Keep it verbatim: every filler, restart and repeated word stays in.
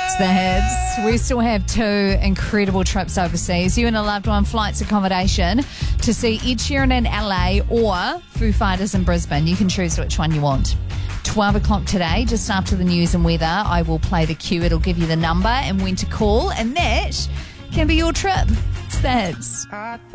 It's the hits. We still have two incredible trips overseas. You and a loved one, flights, accommodation to see Ed Sheeran in L A or Foo Fighters in Brisbane. You can choose which one you want. twelve o'clock today, just after the news and weather, I will play the cue. It'll give you the number and when to call, and that can be your trip. It's the hits.